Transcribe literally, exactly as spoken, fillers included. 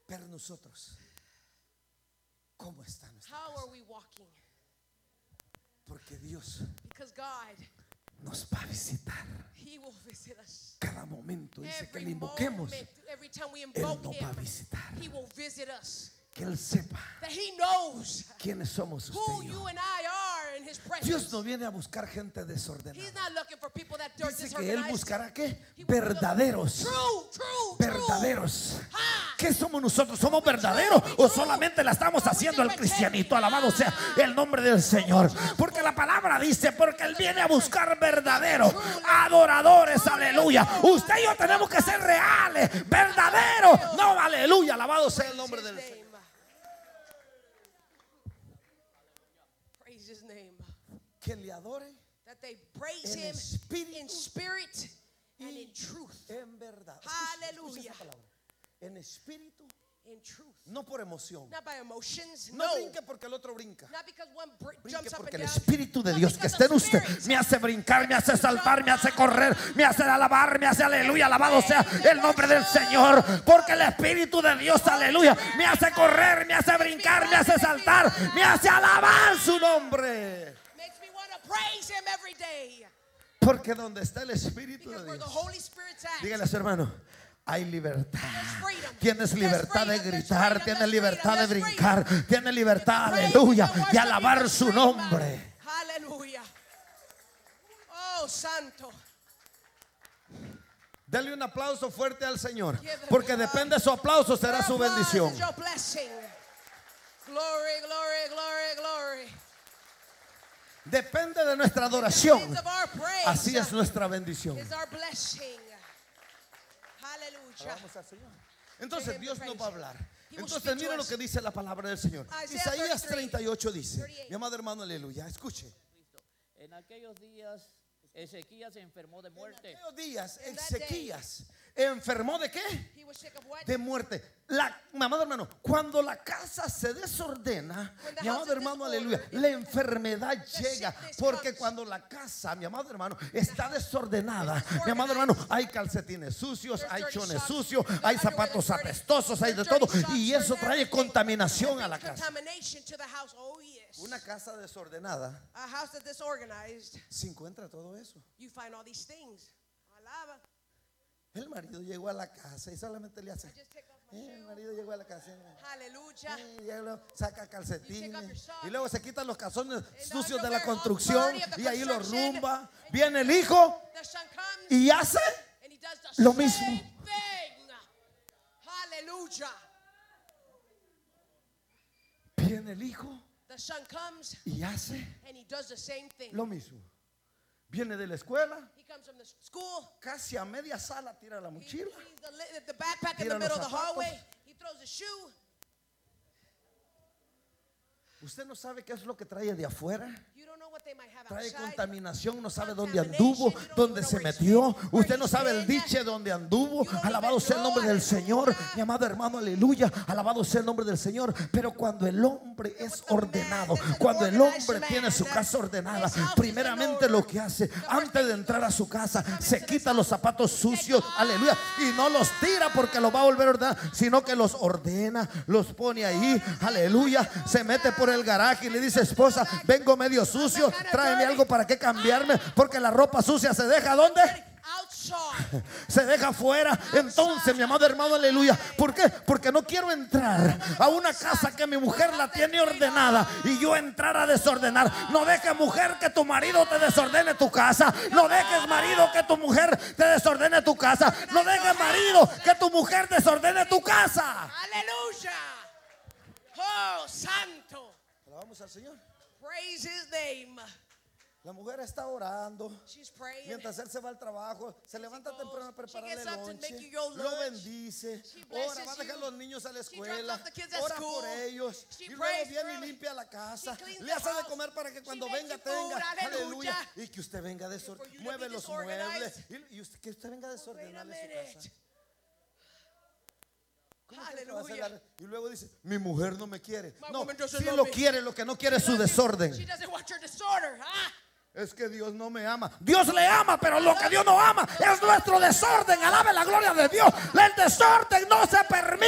Pero nosotros, ¿cómo está nuestra How casa? are we walking? Porque Dios Because God, nos va a visitar He will visit us. cada momento. Dice que Every le invoquemos, moment, every time we Él invoke nos va a Him, visitar. He will visit us. Que Él sepa That He knows quiénes somos who usted y you yo. and I are in His presence. Dios no viene a buscar gente He's desordenada. not looking for people that are Dice que Él disorganized. buscará ¿qué? He will look- Verdaderos. True, true, Verdaderos. Ah. ¿Qué somos nosotros? ¿Somos verdaderos o solamente la estamos haciendo el cristianito? Alabado sea el nombre del Señor. Porque la palabra dice, porque Él viene a buscar verdaderos, adoradores, aleluya. Usted y yo tenemos que ser reales, verdaderos. No, aleluya, alabado sea el nombre del Señor. Praise His name. Que le adore That they praise en Him espíritu in spirit and in truth. en verdad. Escuche, escuche Hallelujah. esa palabra. En espíritu, In truth. no por emoción. Not by emotions. No No. brinque porque el otro brinca. Not because one br- Brinque jumps up porque and el down. Espíritu de Not Dios que because está en the usted Spirit me hace brincar, me hace saltar, me hace correr, me hace alabar, me hace aleluya, alabado sea el nombre del Señor. Porque el Espíritu de Dios, aleluya, me hace correr, me hace brincar, me hace saltar, me hace alabar su nombre. makes me want to praise Him every day. Porque donde está el Espíritu Because de where the Dios, Holy Spirit's at, dígale a su hermano, hay libertad. freedom. Tienes There's libertad de freedom, there's gritar, freedom, tienes there's libertad de freedom, brincar, there's tienes libertad, Praise aleluya, and worship de alabar is su freedom. nombre. Hallelujah. Oh, santo. Dale un aplauso fuerte al Señor, Give him porque applause. depende de su aplauso será Your su applause bendición. is your blessing. Glory, glory, glory, glory. Depende de nuestra adoración. Depends of our praise. Así es nuestra bendición. Is our blessing. Hallelujah. Vamos al Señor. Entonces Dios nos va a hablar. He will Entonces speak to mira lo us. que dice la palabra del Señor. Isaiah Isaías thirty-three, treinta y ocho dice, thirty-eight. mi amado hermano, aleluya, escuche. En aquellos días Ezequías se enfermó de En muerte. aquellos días In that day. Ezequías enfermó de qué? He was sick of what? De muerte. La, mi amado hermano, cuando la casa se desordena, When the mi house amado is hermano, disordered, aleluya, la enfermedad the llega. sickness Porque comes. cuando la casa, mi amado hermano, está house desordenada, is mi amado disorganized. hermano, hay calcetines sucios, There's hay dirty chones socks, sucios, there's hay underwear zapatos that's dirty, apestosos, hay de there's todo. dirty socks, Y there's eso trae everything. contaminación a Brings la casa. contamination to the house. Oh, yes. Una casa desordenada A house that's disorganized, se encuentra todo eso. you find all these things. Alaba. El marido llegó a la casa y solamente le hace. I just take off my eh, el shoe. marido llegó a la casa. Hallelujah. eh, y luego saca calcetines your socks. y luego se quitan los calzones And sucios de underwear, la all construcción dirty of the y ahí los construction. rumba. Viene el hijo The son comes y hace and he does the lo same mismo. thing. Hallelujah. viene el hijo The son comes y hace and he does the same thing. lo mismo. Viene de la escuela, He comes from the school. casi a media sala tira la He mochila. leaves the, li- the backpack in Tira the middle of los the hallway. zapatos. He throws a shoe. Usted no sabe qué es lo que trae de afuera. You don't know what they might have Trae outside. contaminación, no sabe dónde Contamination, anduvo, you don't dónde know se where he's metió. been, where Usted no he's sabe el been. diche dónde anduvo. You don't Alabado even sea el nombre know, del Señor. aleluya. Mi amado hermano, aleluya. Alabado sea el nombre del Señor. Pero cuando el hombre es ordenado, cuando el hombre tiene su casa ordenada, primeramente lo que hace, antes de entrar a su casa, se quita los zapatos sucios, aleluya, y no los tira porque los va a volver a ordenar, sino que los ordena, los pone ahí, aleluya. Se mete por el garaje y le dice, esposa, vengo medio sucio, tráeme algo para que cambiarme, porque la ropa sucia se deja ¿dónde? Outside. Se deja fuera. Entonces, mi amado hermano, aleluya, ¿por qué? Porque no quiero entrar a una casa que mi mujer la tiene ordenada y yo entrar a desordenar. No dejes, mujer, que tu marido te desordene tu casa. No dejes, marido, que tu mujer te desordene tu casa. No dejes, marido, que tu mujer desordene tu casa. Hallelujah. Oh, santo. Alabamos al Señor. Praise his name. La mujer está orando She's praying. mientras él se va al trabajo, se levanta goes, temprano a she prepararle gets up to lonche, make you your lo lunch. bendice, She ora, blesses va a dejar you. los niños a la She drops escuela, off the kids at ora school. por ellos She y luego prays viene for y them. limpia la casa, She cleans le the hace de house. comer para que She cuando makes venga you food. tenga, Aleluya. aleluya, y que usted venga for you to desordenado, mueve be los disorganized. muebles y, y usted, que usted venga Wait a desordenarle su minute. casa. ¿Cómo cree que va a hacer Hallelujah. la- Y luego dice, mi mujer no me quiere. My No, woman doesn't sí love lo me. quiere, lo que no quiere es su She loves you. desorden. She doesn't want your disorder. Ah. Es que Dios no me ama. Dios le ama, pero lo que Dios no ama es nuestro desorden. Alabe la gloria de Dios. El desorden no se permite.